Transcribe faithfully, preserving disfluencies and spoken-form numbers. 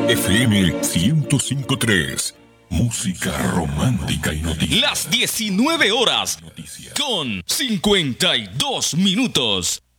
F M ciento cinco punto tres. Música romántica y noticias. Las diecinueve horas con cincuenta y dos minutos.